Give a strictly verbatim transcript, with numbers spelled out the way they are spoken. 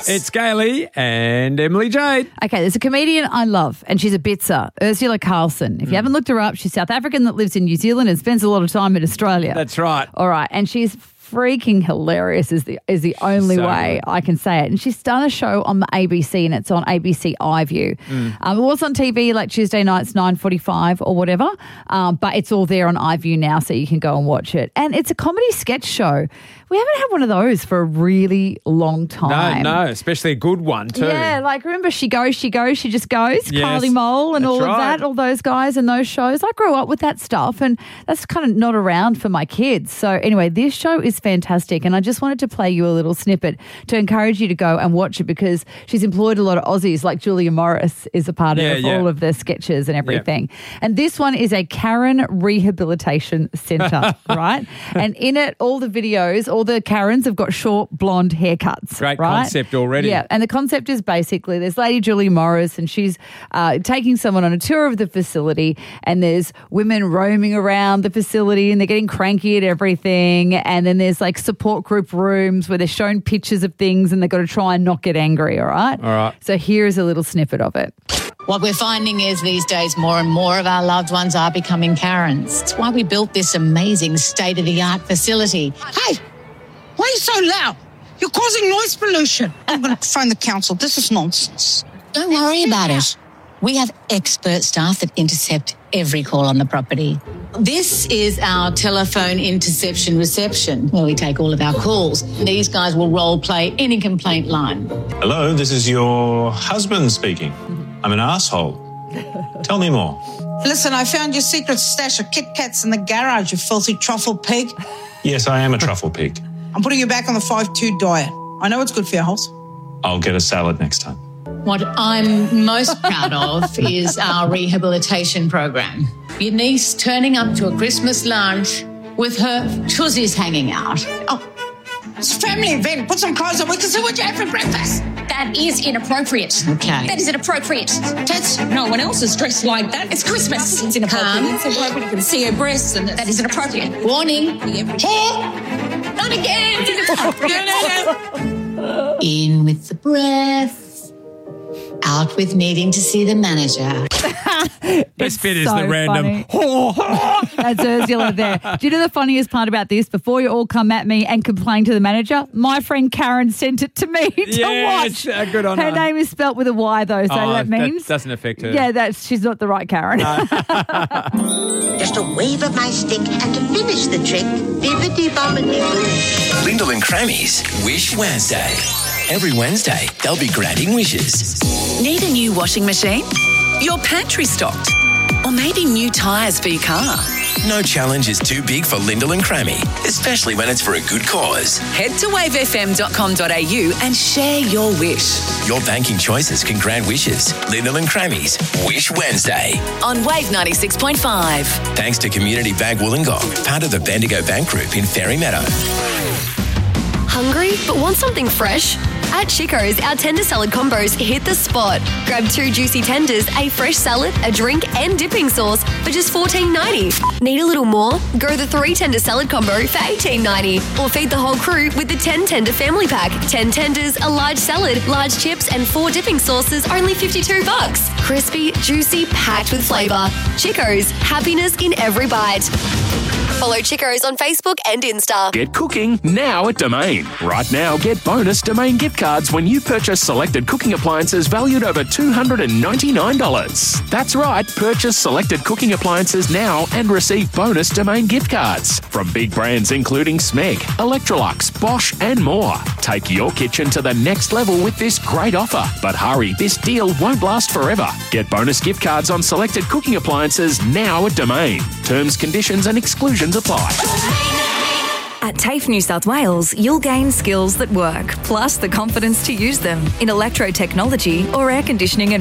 Yes. It's Gailey and Emily Jade. Okay, there's a comedian I love, and she's a bitzer, Ursula Carlson. If you mm. haven't looked her up, she's South African that lives in New Zealand and spends a lot of time in Australia. That's right. All right, and she's freaking hilarious is the is the only so way good. I can say it. And she's done a show on the A B C, and it's on A B C iView. Mm. Um, it was on T V like Tuesday nights, nine forty-five or whatever, um, but it's all there on iView now, so you can go and watch it. And it's a comedy sketch show. We haven't had one of those for a really long time. No, no, especially a good one too. Yeah, like remember She Goes, She Goes, She Just Goes, yes, Carly Mole and all right. of that, all those guys and those shows. I grew up with that stuff, and that's kind of not around for my kids. So anyway, this show is fantastic, and I just wanted to play you a little snippet to encourage you to go and watch it, because she's employed a lot of Aussies, like Julia Morris is a part yeah, of yeah. all of the sketches and everything. Yeah. And this one is a Karen Rehabilitation Centre, right? And in it, all the videos, all the Karens have got short blonde haircuts. Great right? concept already. Yeah, and the concept is basically there's Lady Julie Morris, and she's uh, taking someone on a tour of the facility, and there's women roaming around the facility and they're getting cranky at everything, and then there's like support group rooms where they're shown pictures of things and they've got to try and not get angry, all right? All right. So here's a little snippet of it. What we're finding is these days more and more of our loved ones are becoming Karens. It's why we built this amazing state-of-the-art facility. Hey! Why are you so loud? You're causing noise pollution. I'm going to phone the council. This is nonsense. Don't worry about it. We have expert staff that intercept every call on the property. This is our telephone interception reception, where we take all of our calls. These guys will role play any complaint line. Hello, this is your husband speaking. I'm an asshole. Tell me more. Listen, I found your secret stash of Kit Kats in the garage, you filthy truffle pig. Yes, I am a truffle pig. I'm putting you back on the five two diet. I know it's good for your health. I'll get a salad next time. What I'm most proud of is our rehabilitation program. Your niece turning up to a Christmas lunch with her chuzies hanging out. Oh, it's a family event. Put some clothes on. We can see what you had for breakfast. That is inappropriate. Okay. That is inappropriate. That's no one else is dressed like that. It's Christmas. It's inappropriate. Calm. It's inappropriate. You can see her breasts, and that is inappropriate. Warning. Not again. In with the breath. Out with needing to see the manager. This bit is so the random. That's Ursula there. Do you know the funniest part about this? Before you all come at me and complain to the manager, my friend Karen sent it to me to yes, watch. Uh, good on her. her. Her name is spelt with a Y though, so oh, that means that doesn't affect her. Yeah, that's she's not the right Karen. No. Just a wave of my stick, and to finish the trick, bibbidi-bobbidi-boo. Lyndall and Crammy's Wish Wednesday. Every Wednesday, they'll be granting wishes. Need a new washing machine? Your pantry stocked? Or maybe new tyres for your car? No challenge is too big for Lyndall and Crammy, especially when it's for a good cause. Head to wave f m dot com dot a u and share your wish. Your banking choices can grant wishes. Lyndall and Crammy's Wish Wednesday. On Wave ninety-six point five. Thanks to Community Bank Wollongong, part of the Bendigo Bank Group in Fairy Meadow. Hungry but want something fresh? At Chico's, our tender salad combos hit the spot. Grab two juicy tenders, a fresh salad, a drink and dipping sauce for just fourteen ninety. Need a little more? Go the three tender salad combo for eighteen ninety. Or feed the whole crew with the ten tender family pack. ten tenders, a large salad, large chips and four dipping sauces, only fifty-two bucks. Crispy, juicy, packed with flavour. Chico's, happiness in every bite. Follow Chico's on Facebook and Insta. Get cooking now at Domain. Right now, get bonus Domain gift cards when you purchase selected cooking appliances valued over two hundred ninety-nine dollars. That's right, purchase selected cooking appliances now and receive bonus Domain gift cards from big brands including Smeg, Electrolux, Bosch and more. Take your kitchen to the next level with this great offer. But hurry, this deal won't last forever. Get bonus gift cards on selected cooking appliances now at Domain. Terms, conditions and exclusions apply. At TAFE New South Wales, you'll gain skills that work, plus the confidence to use them in electro technology or air conditioning and